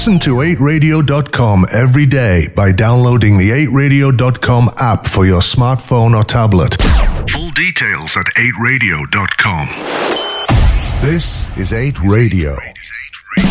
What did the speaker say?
Listen to 8radio.com every day by downloading the 8radio.com app for your smartphone or tablet. Full details at 8radio.com. This is 8 Radio.